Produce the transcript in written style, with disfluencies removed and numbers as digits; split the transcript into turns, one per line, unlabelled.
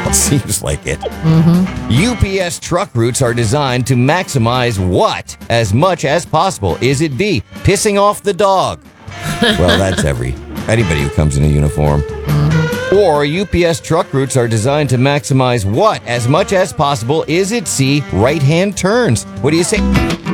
Seems like it. UPS truck routes are designed to maximize what as much as possible? Is it B, pissing off the dog? Well, that's anybody who comes in a uniform. Or UPS truck routes are designed to maximize what as much as possible? Is it C, right-hand turns? What do you say?